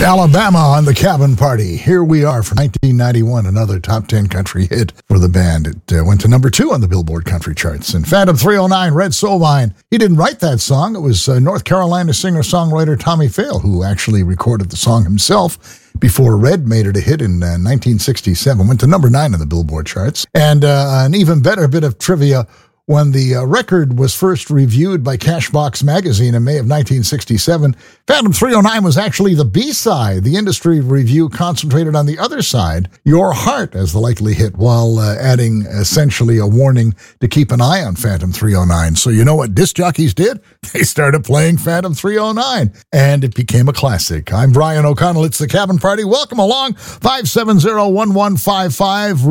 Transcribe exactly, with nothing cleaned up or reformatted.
Alabama on the Cabin Party. Here we are from nineteen ninety-one, another top ten country hit for the band. It uh, went to number two on the Billboard country charts. And Phantom three oh nine, Red Sovine, he didn't write that song. It was uh, North Carolina singer-songwriter Tommy Fail who actually recorded the song himself before Red made it a hit in uh, nineteen sixty-seven. Went to number nine on the Billboard charts. And uh, an even better bit of trivia, when the uh, record was first reviewed by Cashbox magazine in May of nineteen sixty-seven, Phantom three oh nine was actually the B-side. The industry review concentrated on the other side, Your Heart, as the likely hit, while uh, adding essentially a warning to keep an eye on Phantom three oh nine. So you know what disc jockeys did? They started playing Phantom three oh nine, and it became a classic. I'm Brian O'Connell. It's the Cabin Party. Welcome along. five seven zero, one one five five.